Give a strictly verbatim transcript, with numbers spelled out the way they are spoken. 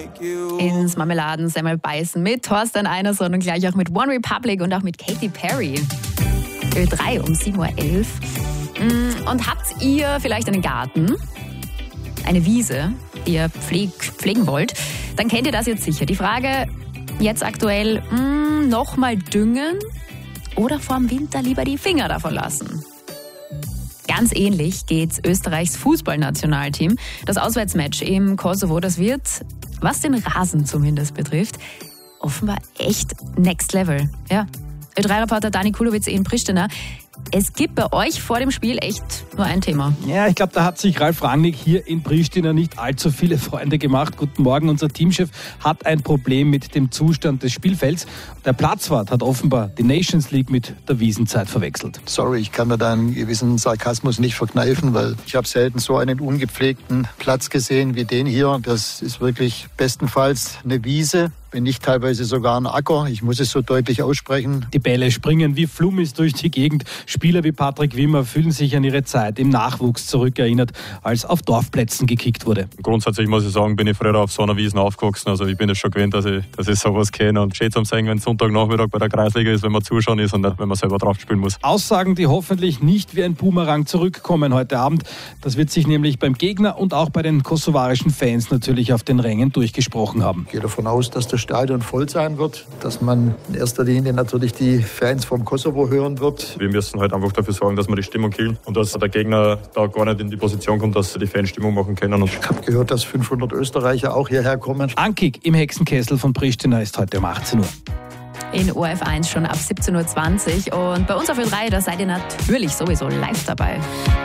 Ins Marmeladensemmel beißen mit Thorsten Einerson und gleich auch mit One Republic und auch mit Katy Perry. Ö drei um sieben Uhr elf. Und habt ihr vielleicht einen Garten, eine Wiese, die ihr pfleg, pflegen wollt, dann kennt ihr das jetzt sicher. Die Frage jetzt aktuell, nochmal düngen oder vorm Winter lieber die Finger davon lassen? Ganz ähnlich geht's Österreichs Fußballnationalteam. Das Auswärtsmatch im Kosovo, das wird, was den Rasen zumindest betrifft, offenbar echt next level. Ja. Ö drei Reporter Dani Kulowitz in Pristina. Es gibt bei euch vor dem Spiel echt nur ein Thema. Ja, ich glaube, da hat sich Ralf Rangnick hier in Pristina nicht allzu viele Freunde gemacht. Guten Morgen, unser Teamchef hat ein Problem mit dem Zustand des Spielfelds. Der Platzwart hat offenbar die Nations League mit der Wiesenzeit verwechselt. Sorry, ich kann mir da einen gewissen Sarkasmus nicht verkneifen, weil ich habe selten so einen ungepflegten Platz gesehen wie den hier. Das ist wirklich bestenfalls eine Wiese, wenn nicht teilweise sogar ein Acker. Ich muss es so deutlich aussprechen. Die Bälle springen wie Flummis durch die Gegend. Spieler wie Patrick Wimmer fühlen sich an ihre Zeit im Nachwuchs zurückerinnert, als auf Dorfplätzen gekickt wurde. Grundsätzlich muss ich sagen, bin ich früher auf so einer Wiesn aufgewachsen. Also ich bin es schon gewöhnt, dass ich, dass ich sowas kenne. Und schön zum Sehen, wenn es Sonntagnachmittag bei der Kreisliga ist, wenn man zuschauen ist und nicht, wenn man selber drauf spielen muss. Aussagen, die hoffentlich nicht wie ein Boomerang zurückkommen heute Abend. Das wird sich nämlich beim Gegner und auch bei den kosovarischen Fans natürlich auf den Rängen durchgesprochen haben. Ich gehe davon aus, dass das Stadion voll sein wird, dass man in erster Linie natürlich die Fans vom Kosovo hören wird. Wir müssen halt einfach dafür sorgen, dass wir die Stimmung killen und dass der Gegner da gar nicht in die Position kommt, dass sie die Fanstimmung machen können. Ich habe gehört, dass fünfhundert Österreicher auch hierher kommen. Ankick im Hexenkessel von Pristina ist heute um achtzehn Uhr. In O R F eins schon ab siebzehn Uhr zwanzig und bei uns auf Ö drei, da seid ihr natürlich sowieso live dabei.